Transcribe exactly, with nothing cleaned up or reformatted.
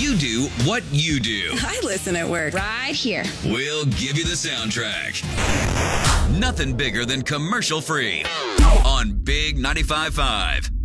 You do what you do. I listen at work. Right here. We'll give you the soundtrack. Nothing bigger than commercial free on Big ninety-five point five.